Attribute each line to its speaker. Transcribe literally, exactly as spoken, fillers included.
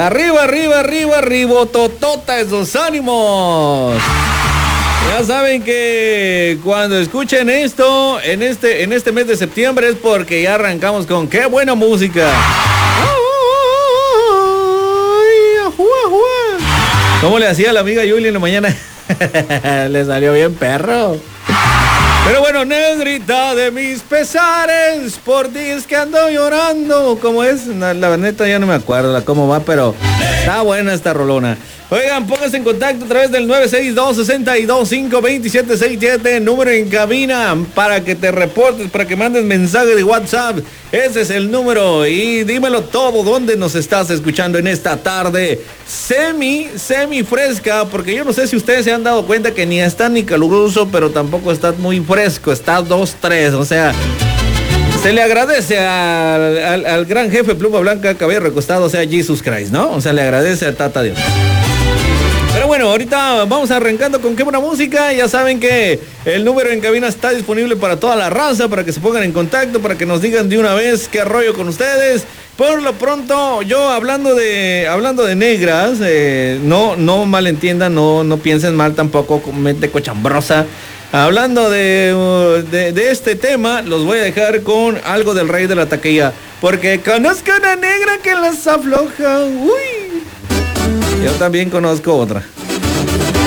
Speaker 1: Arriba, arriba, arriba, arriba, totota esos ánimos. Ya saben que cuando escuchen esto en este, en este mes de septiembre es porque ya arrancamos con qué buena música. ¿Cómo le hacía la amiga Yuli en la mañana? Le salió bien perro. Pero bueno, negrita de mis pesares, por ti es que ando llorando. ¿Cómo es? La, la neta ya no me acuerdo la cómo va, pero está buena esta rolona. Oigan, pónganse en contacto a través del nueve seis dos, seis dos cinco, dos siete seis siete, número en cabina para que te reportes, para que mandes mensaje de WhatsApp. Ese es el número y dímelo todo, ¿dónde nos estás escuchando en esta tarde? Semi, semi fresca, porque yo no sé si ustedes se han dado cuenta que ni está ni caluroso, pero tampoco está muy fresco, está dos tres, o sea... Se le agradece al, al, al gran jefe Pluma Blanca, cabello recostado, o sea, Jesus Christ, ¿no? O sea, le agradece a Tata Dios. Pero bueno, ahorita vamos arrancando con qué buena música. Ya saben que el número en cabina está disponible para toda la raza, para que se pongan en contacto, para que nos digan de una vez qué rollo con ustedes. Por lo pronto, yo hablando de hablando de negras, eh, no, no malentiendan, no, no piensen mal tampoco, con mente cochambrosa. Hablando de, de, de este tema, los voy a dejar con algo del rey de la taquilla. Porque conozco una negra que las afloja. Uy. Yo también conozco otra.